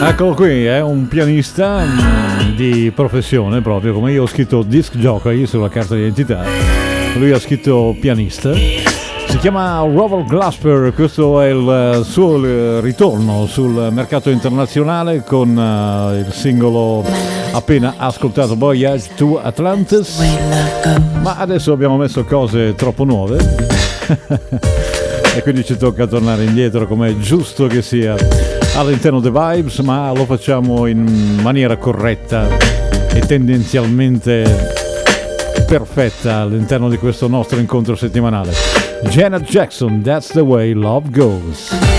Eccolo qui, è un pianista di professione, proprio come io ho scritto disc jockey sulla carta d'identità, lui ha scritto pianista. Si chiama Robert Glasper, questo è il suo ritorno sul mercato internazionale con il singolo appena ascoltato, Voyage to Atlantis, ma adesso abbiamo messo cose troppo nuove e quindi ci tocca tornare indietro come è giusto che sia all'interno dei Vibes, ma lo facciamo in maniera corretta e tendenzialmente perfetta all'interno di questo nostro incontro settimanale. Janet Jackson, That's the Way Love Goes.